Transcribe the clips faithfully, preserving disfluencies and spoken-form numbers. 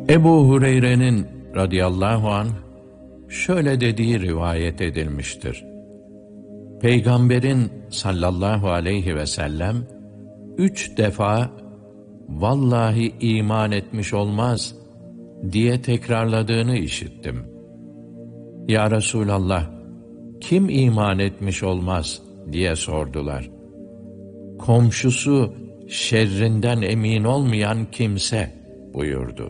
Ebu Hureyre'nin radıyallahu anh şöyle dediği rivayet edilmiştir. Peygamberin sallallahu aleyhi ve sellem üç defa "Vallahi iman etmiş olmaz" diye tekrarladığını işittim. Ya Resulallah, kim iman etmiş olmaz diye sordular. Komşusu şerrinden emin olmayan kimse buyurdu.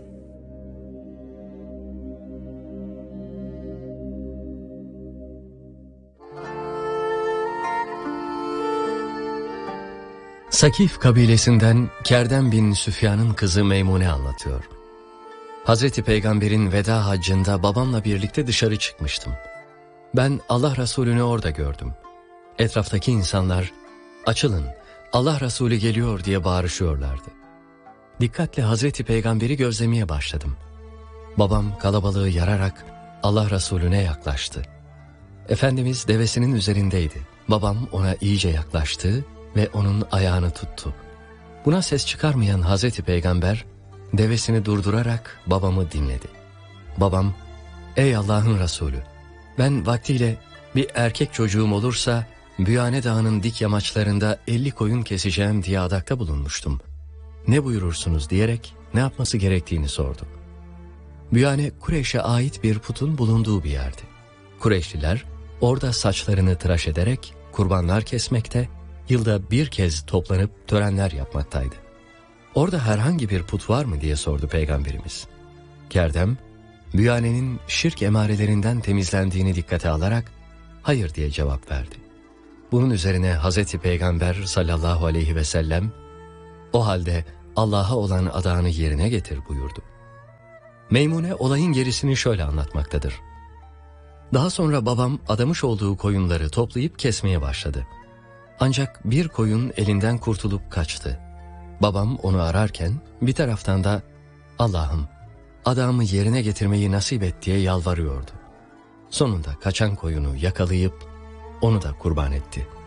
Sakif kabilesinden Kerdem bin Süfyan'ın kızı Meymune anlatıyor. Hazreti Peygamber'in veda haccında babamla birlikte dışarı çıkmıştım. Ben Allah Resulü'nü orada gördüm. Etraftaki insanlar, "Açılın, Allah Resulü geliyor" diye bağırışıyorlardı. Dikkatle Hazreti Peygamber'i gözlemeye başladım. Babam kalabalığı yararak Allah Resulüne yaklaştı. Efendimiz devesinin üzerindeydi. Babam ona iyice yaklaştı ve onun ayağını tuttu. Buna ses çıkarmayan Hazreti Peygamber devesini durdurarak babamı dinledi. Babam, "Ey Allah'ın Resulü, ben vaktiyle bir erkek çocuğum olursa Büyane Dağı'nın dik yamaçlarında elli koyun keseceğim diye adakta bulunmuştum. Ne buyurursunuz?" diyerek ne yapması gerektiğini sordu. Büyane, Kureyş'e ait bir putun bulunduğu bir yerdi. Kureyşliler orada saçlarını tıraş ederek kurbanlar kesmekte, yılda bir kez toplanıp törenler yapmaktaydı. "Orada herhangi bir put var mı?" diye sordu Peygamberimiz. Kerdem, Büyane'nin şirk emarelerinden temizlendiğini dikkate alarak "Hayır" diye cevap verdi. Bunun üzerine Hazreti Peygamber sallallahu aleyhi ve sellem, "O halde Allah'a olan adağını yerine getir" buyurdu. Meymune olayın gerisini şöyle anlatmaktadır. Daha sonra babam adamış olduğu koyunları toplayıp kesmeye başladı. Ancak bir koyun elinden kurtulup kaçtı. Babam onu ararken bir taraftan da "Allah'ım, adağımı yerine getirmeyi nasip et" diye yalvarıyordu. Sonunda kaçan koyunu yakalayıp onu da kurban etti.